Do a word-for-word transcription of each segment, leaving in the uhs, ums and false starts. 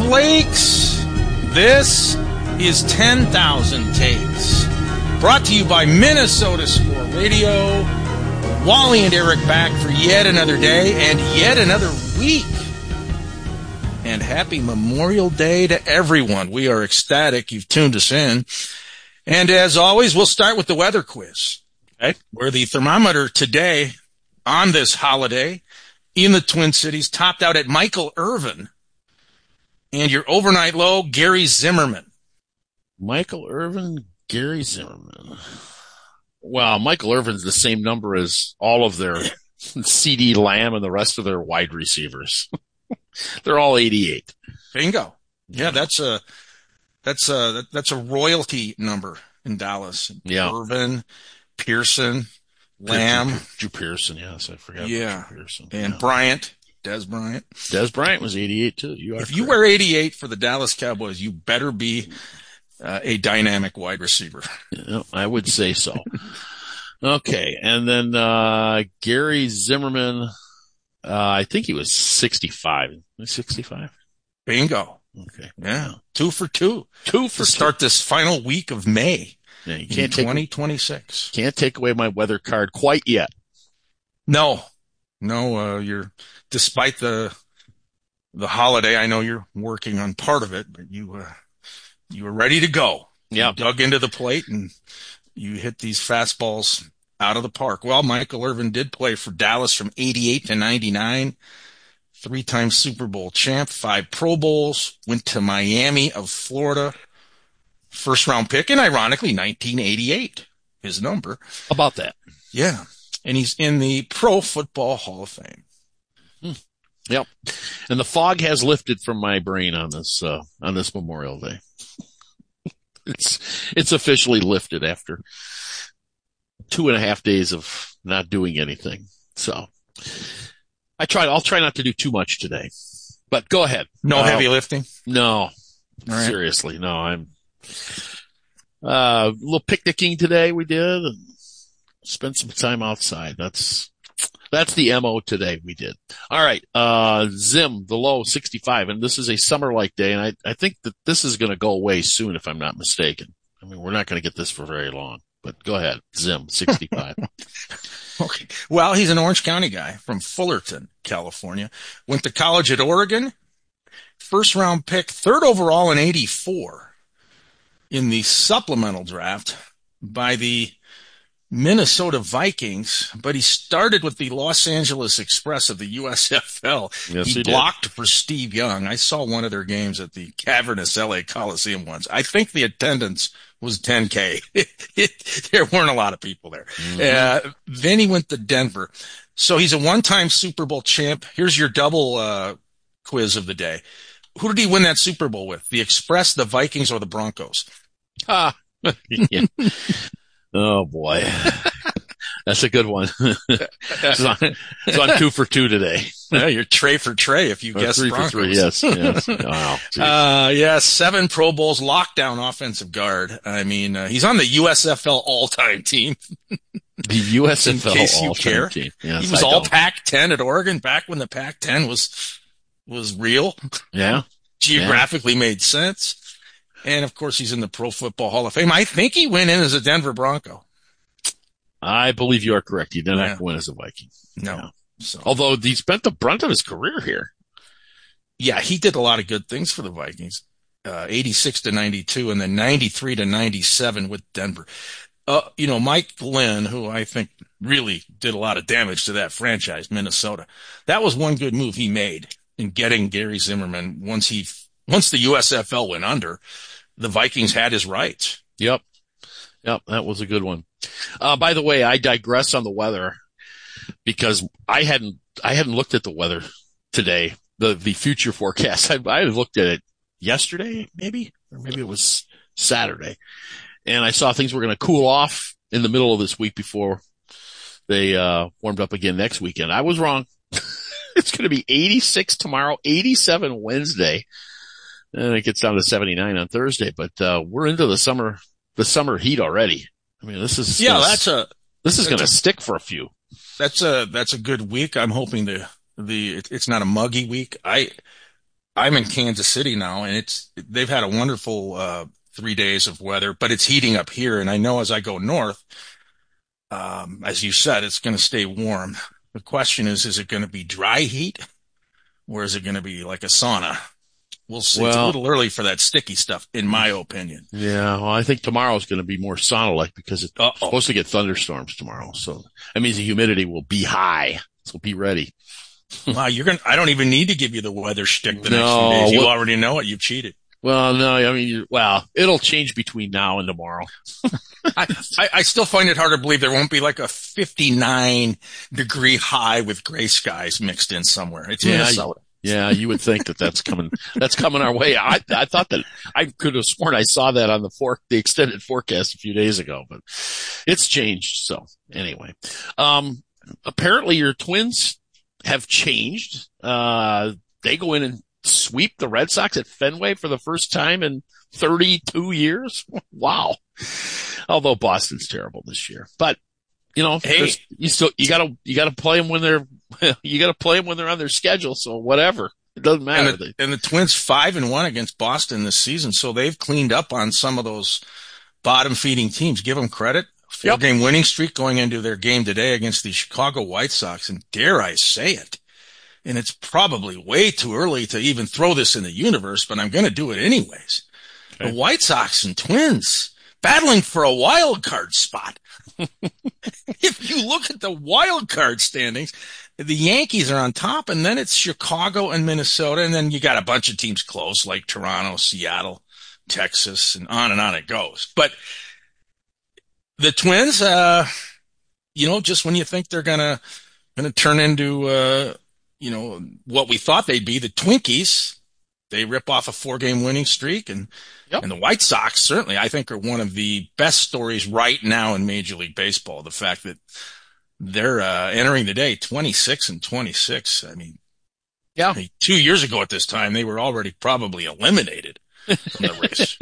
Snowflakes. This is ten thousand Takes. Brought to you by Minnesota Sport Radio. Wally and Eric back for yet another day and yet another week. And happy Memorial Day to everyone. We are ecstatic you've tuned us in. And as always, we'll start with the weather quiz. Okay. Where the thermometer today on this holiday in the Twin Cities topped out at Michael Irvin. And your overnight low, Gary Zimmerman. Michael Irvin, Gary Zimmerman. Wow, Michael Irvin's the same number as all of their CeeDee Lamb and the rest of their wide receivers. They're all eighty-eight. Bingo. Yeah, that's a that's a that's a royalty number in Dallas. Yeah. Irvin, Pearson, Lamb, Drew, Drew Pearson. Yes, I forgot. Yeah, Drew Pearson. And yeah. Bryant, Des Bryant. Des Bryant was eighty-eight too. You are if correct. you wear eighty-eight for the Dallas Cowboys, you better be uh, a dynamic wide receiver. Yeah, I would say so. Okay, and then uh Gary Zimmerman. Uh, I think he was sixty-five. sixty-five? Bingo. Okay. Yeah. Two for two. Two for to start two. this final week of May. Yeah, you can't take, twenty twenty-six. Can't take away my weather card quite yet. No. No, uh, you're, despite the, the holiday, I know you're working on part of it, but you, uh, you were ready to go. Yeah. You dug into the plate and you hit these fastballs out of the park. Well, Michael Irvin did play for Dallas from eighty-eight to ninety-nine, three-time Super Bowl champ, five Pro Bowls, went to Miami of Florida, first-round pick, and ironically, nineteen eighty-eight, his number. About that. Yeah, and he's in the Pro Football Hall of Fame. Hmm. Yep, and the fog has lifted from my brain on this uh, on this Memorial Day. it's it's officially lifted after two and a half days of not doing anything. So I try, I'll try not to do too much today, but go ahead. No uh, heavy lifting? No, right. Seriously. No, I'm, uh, a little picnicking today we did and spent some time outside. That's, that's the M O today we did. All right. Uh, Zim, the low sixty-five. And this is a summer-like day. And I, I think that this is going to go away soon if I'm not mistaken. I mean, we're not going to get this for very long. But go ahead, Zim, sixty-five. Okay. Well, he's an Orange County guy from Fullerton, California. Went to college at Oregon. First round pick, third overall in eighty-four in the supplemental draft by the Minnesota Vikings. But he started with the Los Angeles Express of the U S F L. Yes, he, he blocked did. for Steve Young. I saw one of their games at the cavernous L A Coliseum once. I think the attendance was ten K. There weren't a lot of people there. Mm-hmm. Uh, then he went to Denver. So he's a one-time Super Bowl champ. Here's your double uh, quiz of the day. Who did he win that Super Bowl with? The Express, the Vikings, or the Broncos? Ah. Yeah. Oh, boy. That's a good one. it's, on, it's on two for two today. Yeah, you're tray for tray if you or guess three Broncos. For three, yes. yes. Wow. Uh, yeah, seven Pro Bowls, lockdown offensive guard. I mean, uh, he's on the U S F L all-time team. The U S F L in case you all-time care. team. Yes, he was I all don't. Pac ten at Oregon back when the Pac ten was was real. Yeah. Geographically yeah. made sense. And, of course, he's in the Pro Football Hall of Fame. I think he went in as a Denver Bronco. I believe you are correct. He did not yeah. win as a Viking. No. no. So. Although he spent the brunt of his career here. Yeah, he did a lot of good things for the Vikings. Uh, eighty-six to ninety-two and then ninety-three to ninety-seven with Denver. Uh, you know, Mike Glenn, who I think really did a lot of damage to that franchise, Minnesota. That was one good move he made in getting Gary Zimmerman. Once he, once the U S F L went under, the Vikings had his rights. Yep. Yep. That was a good one. Uh, by the way, I digress on the weather because I hadn't, I hadn't looked at the weather today, the, the future forecast. I, I looked at it yesterday, maybe, or maybe it was Saturday. And I saw things were going to cool off in the middle of this week before they, uh, warmed up again next weekend. I was wrong. It's going to be eighty-six tomorrow, eighty-seven Wednesday. And it gets down to seventy-nine on Thursday, but, uh, we're into the summer, the summer heat already. I mean, this is, yeah, gonna, that's a, this is going to a, stick for a few. That's a, that's a good week. I'm hoping the, the, it, it's not a muggy week. I, I'm in Kansas City now, and it's they've had a wonderful uh, three days of weather, but it's heating up here. And I know as I go north, um, as you said, it's going to stay warm. The question is, is it going to be dry heat, or is it going to be like a sauna? We'll see. It's a Well, little early for that sticky stuff, in my opinion. yeah, well, I think tomorrow's going to be more sauna-like because it's Uh-oh. supposed to get thunderstorms tomorrow. So that means the humidity will be high. So be ready. Wow, you're going to, I don't even need to give you the weather shtick the No, next few days. You what- already know it. You've cheated. Well, no, I mean, you- well, it'll change between now and tomorrow. I, I, I still find it hard to believe there won't be like a fifty-nine degree high with gray skies mixed in somewhere. It's Yeah, Minnesota. Yeah, you would think that that's coming, that's coming our way. I, I thought that I could have sworn I saw that on the for, the extended forecast a few days ago, but it's changed. So anyway, um, apparently your Twins have changed. Uh, they go in and sweep the Red Sox at Fenway for the first time in thirty-two years. Wow. Although Boston's terrible this year, but you know, Hey. there's- you still, you gotta, you gotta play them when they're, you gotta play them when they're on their schedule. So whatever. It doesn't matter. And the, and the Twins five and one against Boston this season, so they've cleaned up on some of those bottom feeding teams. Give them credit. Four Yep. game winning streak going into their game today against the Chicago White Sox, and dare I say it, and it's probably way too early to even throw this in the universe, but I'm going to do it anyways. Okay. The White Sox and Twins battling for a wild card spot. If you look at the wild card standings, the Yankees are on top, and then it's Chicago and Minnesota, and then you got a bunch of teams close like Toronto, Seattle, Texas, and on and on it goes. But the Twins, uh, you know, just when you think they're gonna gonna turn into, uh, you know, what we thought they'd be, the Twinkies, they rip off a four-game winning streak, and Yep. and the White Sox certainly, I think, are one of the best stories right now in Major League Baseball. The fact that they're uh, entering the day twenty-six and twenty-six. I mean, Yeah. I mean, two years ago at this time, they were already probably eliminated from the race.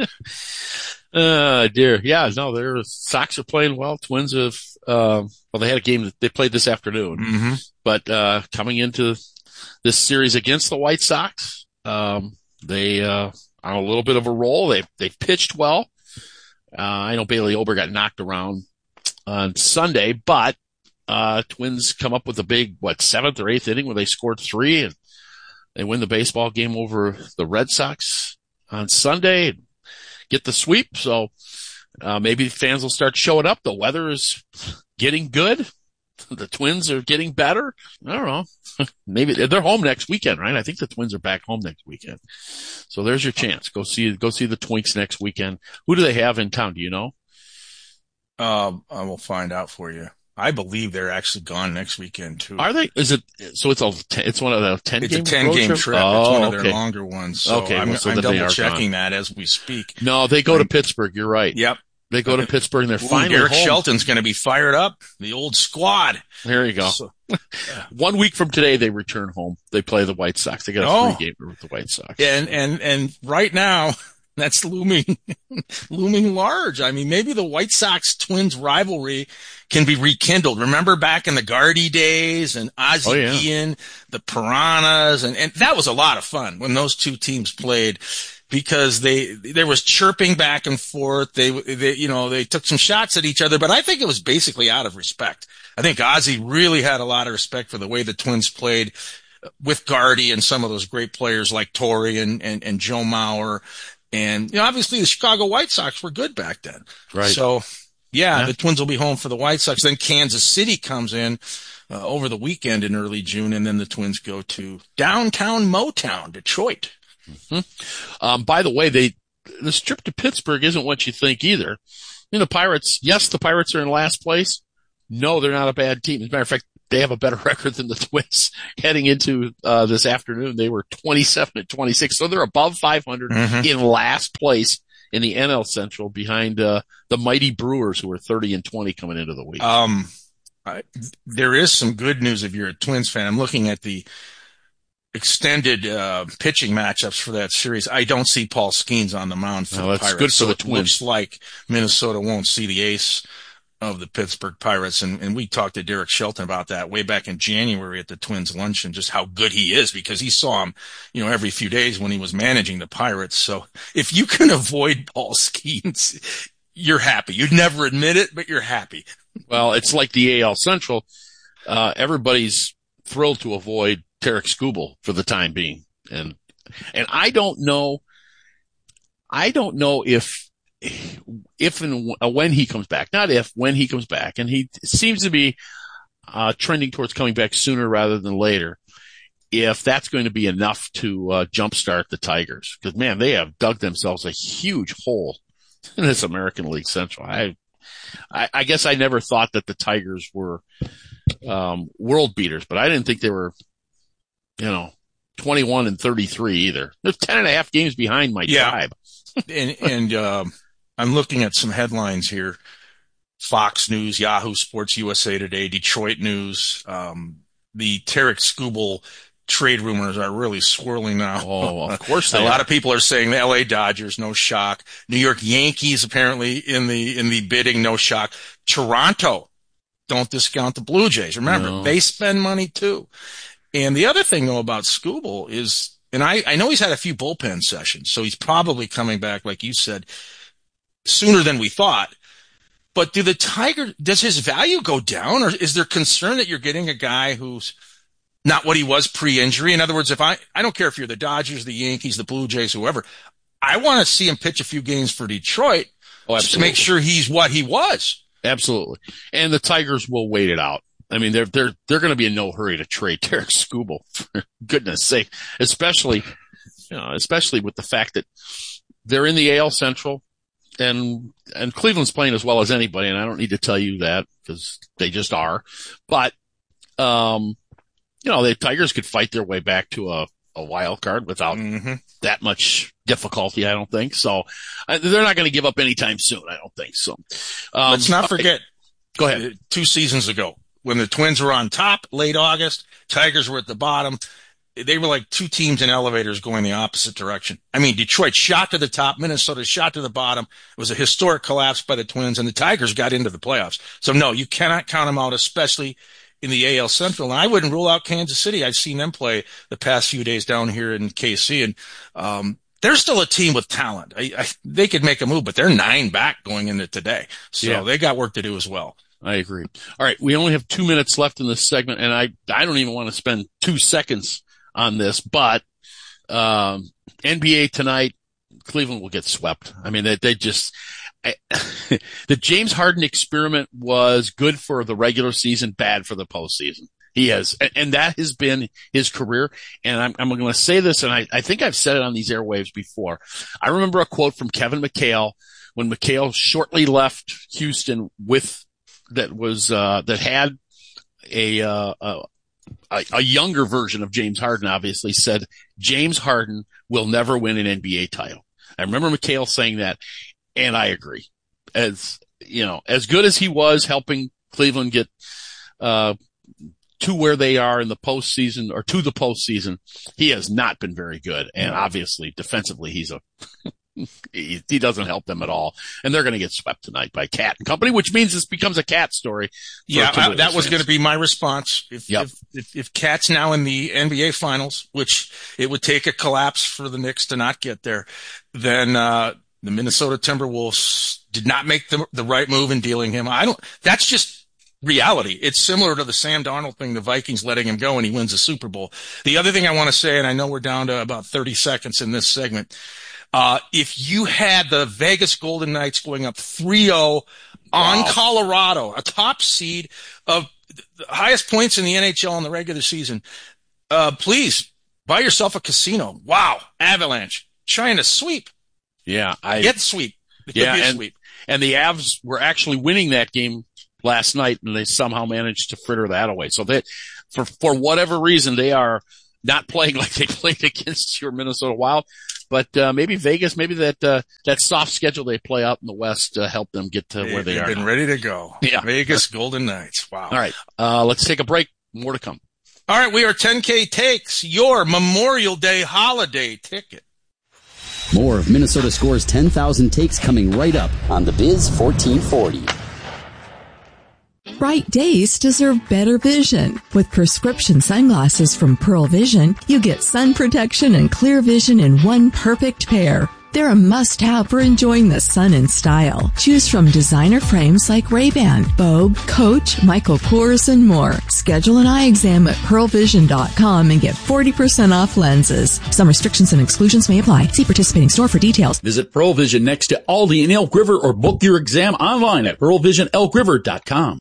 Uh, dear. Yeah, no, their Sox are playing well. Twins have, uh, well, they had a game that they played this afternoon, Mm-hmm. but, uh, coming into this series against the White Sox, um, they, uh, on a little bit of a roll. They, they pitched well. Uh, I know Bailey Ober got knocked around on Sunday, but, uh, Twins come up with a big, what, seventh or eighth inning where they scored three and they win the baseball game over the Red Sox on Sunday and get the sweep. So, uh, maybe fans will start showing up. The weather is getting good. The Twins are getting better. I don't know. Maybe they're home next weekend, right? I think the Twins are back home next weekend. So there's your chance. Go see, go see the Twinks next weekend. Who do they have in town? Do you know? Uh, I will find out for you. I believe they're actually gone next weekend too. Are they? Is it? So it's a. It's one of the ten It's game. a ten game road trip. Oh, it's one of their okay. longer ones. So Okay, I'm, well, so I'm then they double are checking gone. that as we speak. No, they go to Pittsburgh. You're right. Yep. They go to Pittsburgh and they're Ooh, finally Derek home. Shelton's going to be fired up. The old squad. There you go. So, One week from today, they return home. They play the White Sox. They got a Oh. three game with the White Sox. and, and, and right now that's looming, looming large. I mean, maybe the White Sox Twins rivalry can be rekindled. Remember back in the Gardy days and Ozzie Oh, yeah. Guillen, the Piranhas, and, and that was a lot of fun when those two teams played. Because they, there was chirping back and forth. They, they, you know, they took some shots at each other, but I think it was basically out of respect. I think Ozzie really had a lot of respect for the way the Twins played with Gardy and some of those great players like Torrey and, and, and Joe Mauer. And, you know, obviously the Chicago White Sox were good back then. Right. So, yeah, Yeah. the Twins will be home for the White Sox. Then Kansas City comes in uh, over the weekend in early June, and then the Twins go to downtown Motown, Detroit. Um, by the way, they, this trip to Pittsburgh isn't what you think either. You know, the Pirates, yes, the Pirates are in last place. No, they're not a bad team. As a matter of fact, they have a better record than the Twins heading into, uh, this afternoon. They were twenty-seven and twenty-six. So they're above five hundred Mhm. in last place in the N L Central behind, uh, the mighty Brewers who are thirty and twenty coming into the week. Um, I, there is some good news if you're a Twins fan. I'm looking at the extended uh, pitching matchups for that series. I don't see Paul Skeens on the mound for No, the that's Pirates. good for so the it Twins. looks like Minnesota won't see the ace of the Pittsburgh Pirates. And, and we talked to Derek Shelton about that way back in January at the Twins luncheon, just how good he is, because he saw him, you know, every few days when he was managing the Pirates. So if you can avoid Paul Skeens, you're happy. You'd never admit it, but you're happy. Well, it's like the A L Central. Uh, everybody's thrilled to avoid Tarik Skubal for the time being. And, and I don't know, I don't know if, if and when he comes back, not if, when he comes back. And he seems to be, uh, trending towards coming back sooner rather than later. If that's going to be enough to, uh, jumpstart the Tigers. Cause man, they have dug themselves a huge hole in this American League Central. I, I, I guess I never thought that the Tigers were, um, world beaters, but I didn't think they were, you know, twenty-one and thirty-three either. They're ten and a half games behind my yeah. tribe. and, and, um, I'm looking at some headlines here. Fox News, Yahoo Sports, U S A Today, Detroit News, um, the Tarik Skubal trade rumors are really swirling now. Oh, of course they A are. lot of people are saying the L A Dodgers, no shock. New York Yankees apparently in the in the bidding, no shock. Toronto, don't discount the Blue Jays. Remember, No. they spend money too. And the other thing though about Skubal is, and I, I know he's had a few bullpen sessions, so he's probably coming back, like you said, sooner than we thought. But do the Tiger, does his value go down, or is there concern that you're getting a guy who's not what he was pre-injury? In other words, if I, I don't care if you're the Dodgers, the Yankees, the Blue Jays, whoever, I want to see him pitch a few games for Detroit Oh, just to make sure he's what he was. Absolutely. And the Tigers will wait it out. I mean, they're, they're, they're going to be in no hurry to trade Tarik Skubal, for goodness sake, especially, you know, especially with the fact that they're in the A L Central and, and Cleveland's playing as well as anybody. And I don't need to tell you that because they just are, but, um, you know, the Tigers could fight their way back to a, a wild card without Mm-hmm. that much difficulty, I don't think. So uh, they're not going to give up anytime soon, I don't think. So um, Let's not forget, go ahead. uh, two seasons ago when the Twins were on top, late August, Tigers were at the bottom. They were like two teams in elevators going the opposite direction. I mean, Detroit shot to the top, Minnesota shot to the bottom. It was a historic collapse by the Twins, and the Tigers got into the playoffs. So no, you cannot count them out, especially in the A L Central. And I wouldn't rule out Kansas City. I've seen them play the past few days down here in K C, and um, they're still a team with talent. I, I, they could make a move, but they're nine back going into today. So Yeah. they got work to do as well. I agree. All right. We only have two minutes left in this segment, and I, I don't even want to spend two seconds on this, but, um, N B A tonight, Cleveland will get swept. I mean, they, they just, I, the James Harden experiment was good for the regular season, bad for the postseason. He has, and, and that has been his career. And I'm, I'm going to say this, and I, I think I've said it on these airwaves before. I remember a quote from Kevin McHale when McHale shortly left Houston with, that was, uh, that had a, uh, a, a younger version of James Harden, obviously, said James Harden will never win an N B A title. I remember McHale saying that, and I agree. As, you know, as good as he was helping Cleveland get, uh, to where they are in the postseason or to the postseason, he has not been very good. And obviously defensively, he's a, he, he doesn't help them at all. And they're going to get swept tonight by Cat and Company, which means this becomes a Cat story. Yeah, I, that was going to be my response. If, Yep. if, if, if Cat's now in the N B A finals, which it would take a collapse for the Knicks to not get there, then, uh, the Minnesota Timberwolves did not make the, the right move in dealing him. I don't, that's just reality. It's similar to the Sam Darnold thing, the Vikings letting him go and he wins the Super Bowl. The other thing I want to say, and I know we're down to about thirty seconds in this segment. Uh, if you had the Vegas Golden Knights going up three oh on Wow. Colorado, a top seed of the highest points in the N H L in the regular season, uh, please buy yourself a casino. Wow. Avalanche trying to sweep. Yeah. I, Get sweep. It could Yeah, be a and- sweep. and the Avs were actually winning that game last night and they somehow managed to fritter that away. So that for, for whatever reason, they are not playing like they played against your Minnesota Wild. But, uh, maybe Vegas, maybe that, uh, that soft schedule they play out in the West, uh, helped them get to where they They've are been now. ready to go. Yeah. Vegas Golden Knights. Wow. All right. Uh, let's take a break. More to come. All right. We are ten K Takes, your Memorial Day holiday ticket. More of Minnesota Score's ten thousand takes coming right up on the Biz fourteen forty. Bright days deserve better vision. With prescription sunglasses from Pearl Vision, you get sun protection and clear vision in one perfect pair. They're a must-have for enjoying the sun in style. Choose from designer frames like Ray-Ban, Bogue, Coach, Michael Kors, and more. Schedule an eye exam at pearl vision dot com and get forty percent off lenses. Some restrictions and exclusions may apply. See participating store for details. Visit Pearl Vision next to Aldi in Elk River or book your exam online at pearl vision elk river dot com.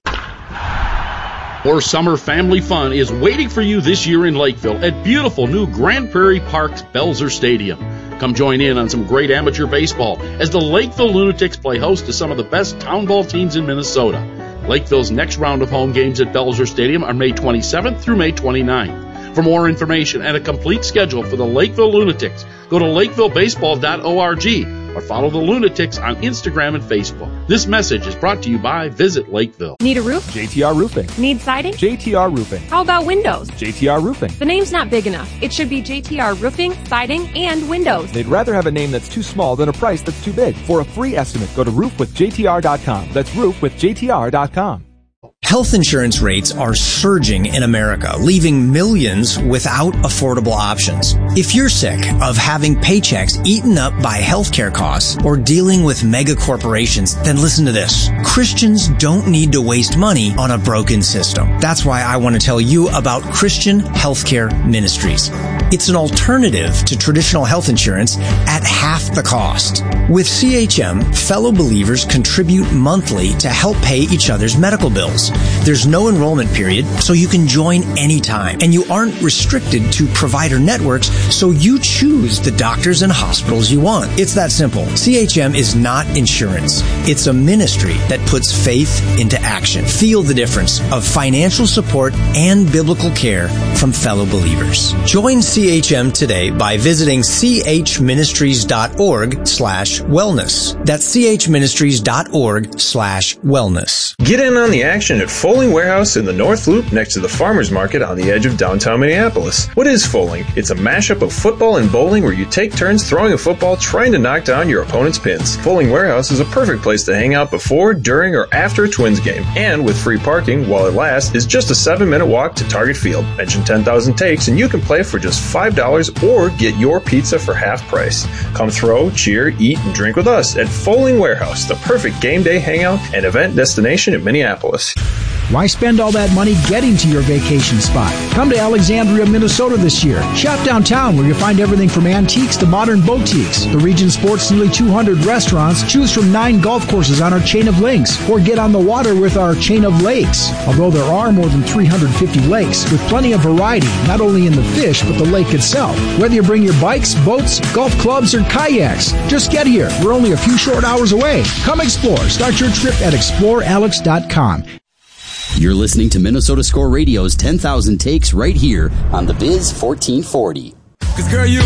More summer family fun is waiting for you this year in Lakeville at beautiful new Grand Prairie Park's Belzer Stadium. Come join in on some great amateur baseball as the Lakeville Lunatics play host to some of the best town ball teams in Minnesota. Lakeville's next round of home games at Belzer Stadium are May twenty-seventh through May twenty-ninth. For more information and a complete schedule for the Lakeville Lunatics, go to lakeville baseball dot org or follow the Lunatics on Instagram and Facebook. This message is brought to you by Visit Lakeville. Need a roof? J T R Roofing. Need siding? J T R Roofing. How about windows? J T R Roofing. The name's not big enough. It should be J T R Roofing, Siding, and Windows. They'd rather have a name that's too small than a price that's too big. For a free estimate, go to roof with J T R dot com. That's roof with J T R dot com. Health insurance rates are surging in America, leaving millions without affordable options. If you're sick of having paychecks eaten up by healthcare costs or dealing with mega corporations, then listen to this. Christians don't need to waste money on a broken system. That's why I want to tell you about Christian Healthcare Ministries. It's an alternative to traditional health insurance at half the cost. With C H M, fellow believers contribute monthly to help pay each other's medical bills. There's no enrollment period, so you can join anytime. And you aren't restricted to provider networks, so you choose the doctors and hospitals you want. It's that simple. C H M is not insurance. It's a ministry that puts faith into action. Feel the difference of financial support and biblical care from fellow believers. Join C H M today by visiting c h ministries dot org slash wellness. That's c h ministries dot org slash wellness. Get in on the action at Foaling Warehouse in the North Loop next to the Farmers Market on the edge of downtown Minneapolis. What is Foaling? It's a mashup of football and bowling where you take turns throwing a football trying to knock down your opponent's pins. Foaling Warehouse is a perfect place to hang out before, during, or after a Twins game. And with free parking while it lasts, is just a seven minute walk to Target Field. Mention ten thousand takes and you can play for just five dollars or get your pizza for half price. Come throw, cheer, eat, and drink with us at Foaling Warehouse, the perfect game day hangout and event destination in Minneapolis. Why spend all that money getting to your vacation spot? Come to Alexandria, Minnesota this year. Shop downtown where you'll find everything from antiques to modern boutiques. The region sports nearly two hundred restaurants. Choose from nine golf courses on our chain of links or get on the water with our chain of lakes. Although there are more than three hundred fifty lakes with plenty of variety, not only in the fish but the lake itself. Whether you bring your bikes, boats, golf clubs, or kayaks, just get here. We're only a few short hours away. Come explore. Start your trip at explore alex dot com. You're listening to Minnesota Score Radio's ten thousand Takes right here on the Biz fourteen forty. Cause girl, you